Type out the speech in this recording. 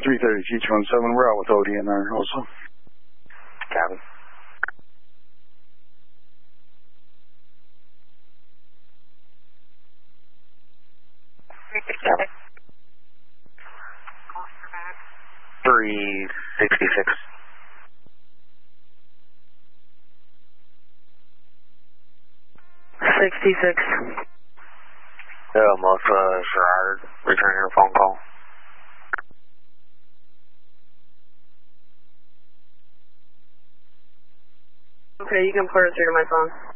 330 G17, we're out with OD in there also. Copy. Copy. 366. Melissa Gerard, returning your phone call. Okay, you can put it through to my phone.